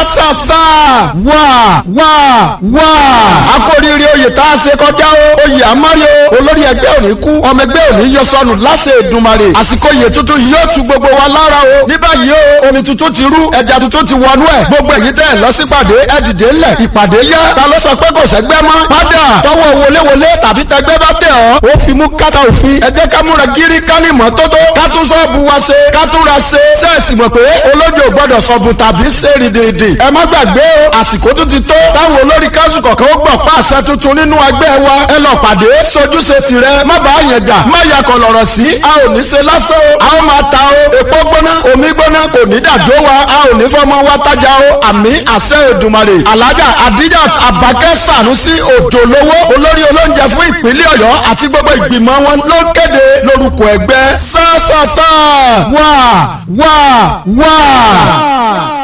sáàsàsà wà. akóríire oyè tá a ṣe kọjá o oyè àmárí o olórí ẹgbẹ́ òní kú ọmọ ẹgbẹ́ òní yọ sọnù láṣẹ Èdùmàrè àsìkò oyè tuntun yìí yóò tu gbogbo wa lára o ní báyìí o omi tuntun ti rú ẹja tuntun ti wọnú ẹ̀ gbogbo èyí tẹ́ ẹ̀ lọ sípàdé ẹ dìde ńlẹ̀ ìpàdé yá ta ló sọ pé kò sẹ́gbẹ́ mọ́ padà tọwọ́ wọléwọlé tàbí tẹgbẹ́ bá tẹ̀ ọ́ ó fi mú kátà òfin ẹ jẹ́ ká múra gírí ká ní mọ́tótó ká tún sọ́ọ̀bù wa ṣe ká tún ra ṣe sẹ́ẹ̀sì mọ̀ pé olójó gbọ́dọ̀ sọ̀bù tàbí ṣe rìndìrìndì ẹ má gbàgbé o àsìkò tún ti tó táwọn olórí káṣù kọ̀ọ̀kan ó gbọ̀ pàṣẹ tuntun nínú ẹgbẹ́ wa ẹ lọ pàdé sojúṣe tìrẹ má bàa yẹn jà má yakọ̀ lọ̀rọ̀ sí a ò ní ṣe lásán o a ó máa ta o epo gbóná omi gbóná kò ní dàjọ́ wa a ò ní fọmọ wa tájà o àmì àṣẹ Èdùmàrè alájà Adijat Abake Sanusi Òjòlówó olórí olóúnjẹ fún ìpínlẹ̀ Ọ̀yọ́ àti gbogbo ìgbìmọ̀ wọn ló kéde lórúkọ ẹgbẹ́ sáàsàsà wà.